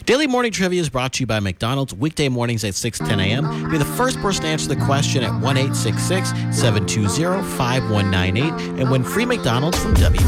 Daily Morning Trivia is brought to you by McDonald's, weekday mornings at 6:10 a.m. Be the first person to answer the question at 1-866-720-5198 and win free McDonald's from W.